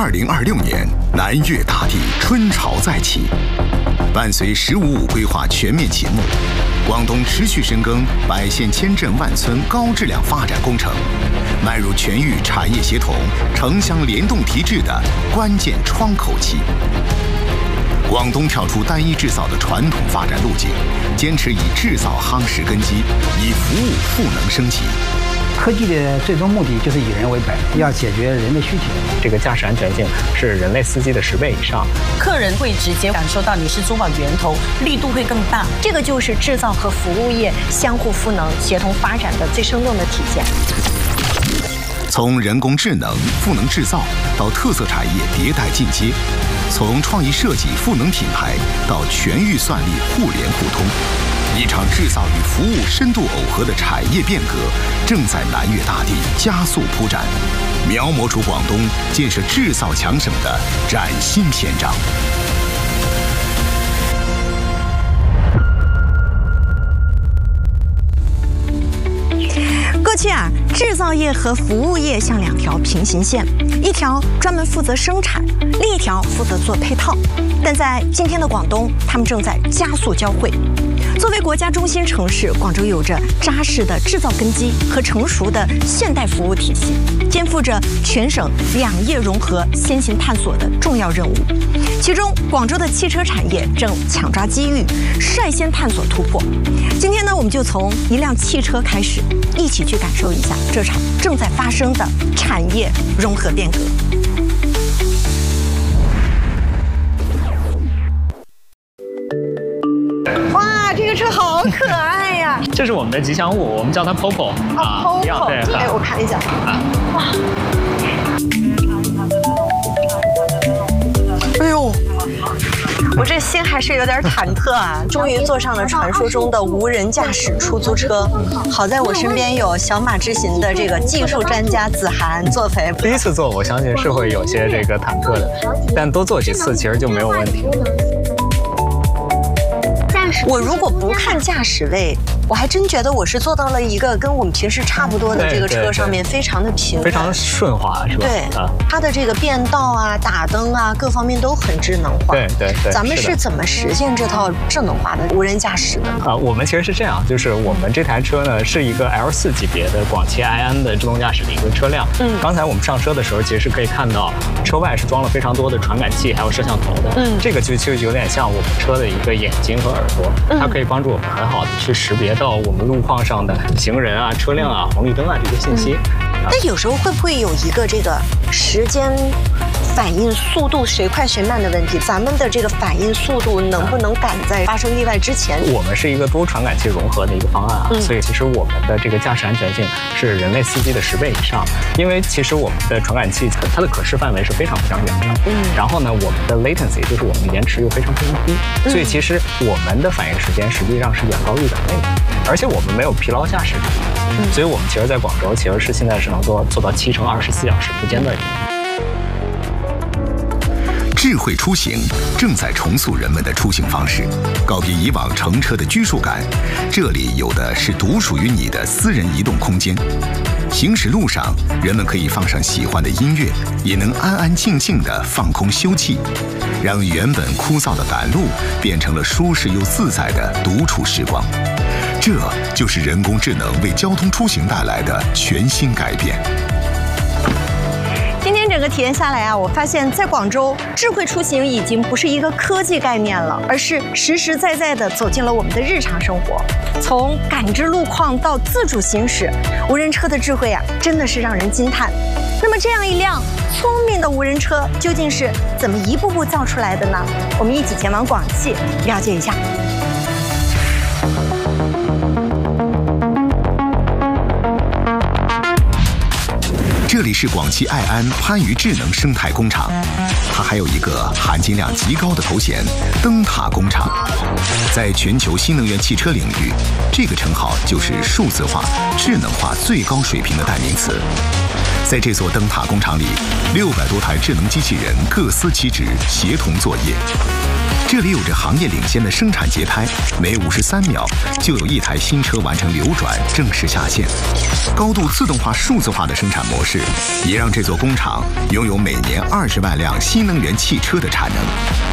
2026年，南粤大地春潮再起，伴随“十五五”规划全面启幕，广东持续深耕100县千镇万村高质量发展工程，迈入全域产业协同、城乡联动提质的关键窗口期。广东跳出单一制造的传统发展路径，坚持以制造夯实根基，以服务赋能升级。 科技的最终目的就是以人为本，要解决人的需求。 这个驾驶安全性是人类司机的10倍以上， 客人会直接感受到你是珠宝源头，力度会更大。 这个就是制造和服务业相互赋能、协同发展的最生动的体现。 从人工智能赋能制造到特色产业迭代进阶，从创意设计赋能品牌到全域算力互联互通，一场制造与服务深度耦合的产业变革正在南粤大地加速铺展，描摹出广东建设制造强省的崭新篇章。 过去制造业和服务业像2条平行线，一条专门负责生产，另一条负责做配套。但在今天的广东，他们正在加速交汇。作为国家中心城市，广州有着扎实的制造根基和成熟的现代服务体系，肩负着全省2业融合、先行探索的重要任务。其中，广州的汽车产业正抢抓机遇，率先探索突破。今天呢，我们就从一辆汽车开始，一起去感受一下这场正在发生的产业融合变革。哇，这个车好可爱呀！ 这是我们的吉祥物，我们叫它 Popo ，Popo， 对， 哎，我看一下，哇，哎呦！我这心还是有点忐忑啊！终于坐上了传说中的无人驾驶出租车，好在我身边有小马智行的这个技术专家子涵作陪。 第一次坐，我相信是会有些这个忐忑的，但多坐几次其实就没有问题了。 我如果不看驾驶位，我还真觉得我是坐到了一个跟我们平时差不多的这个车上面，非常的平稳， 非常顺滑，是吧？ 对，它的这个变道啊、打灯啊，各方面都很智能化。 对。 咱们是怎么实现这套智能化的无人驾驶的呢？ 我们其实是这样，就是我们这台车呢是一个 L4级别的广汽埃安的自动驾驶的一个车辆。刚才我们上车的时候，其实是可以看到车外是装了非常多的传感器，还有摄像头的。这个就有点像我们车的一个眼睛和耳朵，它可以帮助我们很好的去识别到我们路况上的行人啊、车辆啊、红绿灯啊这些信息。 那有时候会不会有一个这个时间反应速度谁快谁慢的问题？咱们的这个反应速度能不能赶在发生意外之前？ 我们是一个多传感器融合的一个方案所以其实我们的这个驾驶安全性是人类司机的10倍以上。因为其实我们的传感器它的可视范围是非常非常远的。然后呢，我们的 latency 就是我们的延迟又非常非常低，所以其实我们的反应时间实际上是远高于人类的，而且我们没有疲劳驾驶所以我们其实在广州其实是现在是能做到7乘24小时不间断。 智慧出行正在重塑人们的出行方式，告别以往乘车的拘束感，这里有的是独属于你的私人移动空间。行驶路上，人们可以放上喜欢的音乐，也能安安静静地放空休憩，让原本枯燥的赶路变成了舒适又自在的独处时光。这就是人工智能为交通出行带来的全新改变。 今天整个体验下来我发现在广州，智慧出行已经不是一个科技概念了，而是实实在在地走进了我们的日常生活。从感知路况到自主行驶，无人车的智慧真的是让人惊叹。那么这样一辆聪明的无人车究竟是怎么一步步造出来的呢？我们一起前往广汽了解一下。 这里是广汽埃安番禺智能生态工厂，它还有一个含金量极高的头衔——灯塔工厂。在全球新能源汽车领域，这个称号就是数字化、智能化最高水平的代名词。在这座灯塔工厂里，600多台智能机器人各司其职，协同作业。 这里有着行业领先的生产节拍，每53秒就有一台新车完成流转，正式下线。高度自动化、数字化的生产模式，也让这座工厂拥有每年20万辆新能源汽车的产能。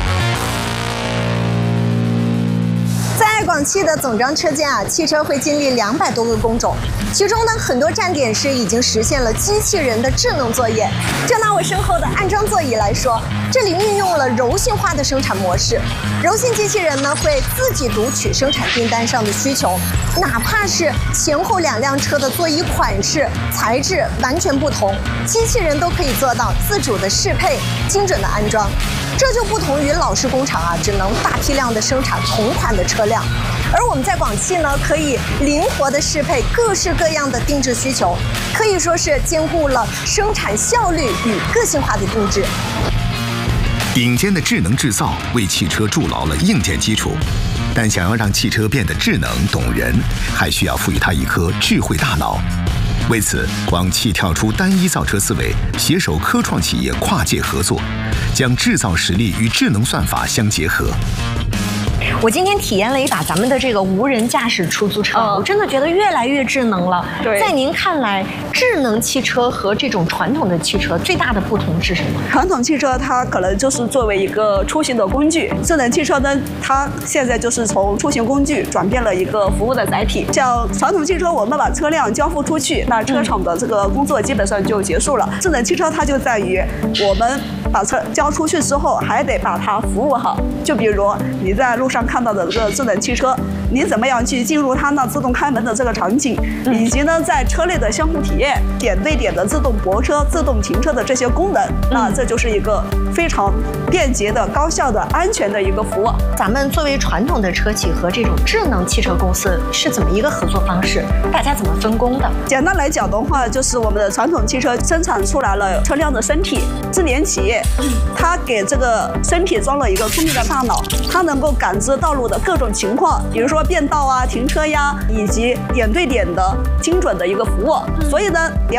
在广汽的总装车间啊，汽车会经历200多个工种，其中呢，很多站点是已经实现了机器人的智能作业。就拿我身后的安装座椅来说，这里运用了柔性化的生产模式。柔性机器人呢，会自己读取生产订单上的需求，哪怕是前后2辆车的座椅款式、材质完全不同，机器人都可以做到自主的适配、精准的安装。这就不同于老式工厂啊，只能大批量的生产同款的车辆。而我们在广汽呢，可以灵活的适配各式各样的定制需求，可以说是兼顾了生产效率与个性化的定制。 顶尖的智能制造为汽车筑牢了硬件基础，但想要让汽车变得智能懂人，还需要赋予它一颗智慧大脑。为此，广汽跳出单一造车思维，携手科创企业跨界合作，将制造实力与智能算法相结合。 我今天体验了一把咱们的这个无人驾驶出租车，我真的觉得越来越智能了。 对， 在您看来，智能汽车和这种传统的汽车最大的不同是什么？ 传统汽车它可能就是作为一个出行的工具，智能汽车呢，它现在就是从出行工具转变了一个服务的载体。像传统汽车，我们把车辆交付出去，那车厂的这个工作基本上就结束了。智能汽车它就在于我们把车交出去之后，还得把它服务好。就比如你在路上看到的这个智能汽车，你怎么样去进入它那自动开门的这个场景，以及呢在车内的相互体验、点对点的自动泊车、自动停车的这些功能，那这就是一个非常便捷的、高效的、安全的一个服务。 咱们作为传统的车企和这种智能汽车公司是怎么一个合作方式？大家怎么分工的？ 简单来讲的话，就是我们的传统汽车生产出来了车辆的身体，智联企业它给这个身体装了一个聪明的大脑，它能够感知道路的各种情况，比如说变道啊、停车呀，以及点对点的精准的一个服务。所以呢，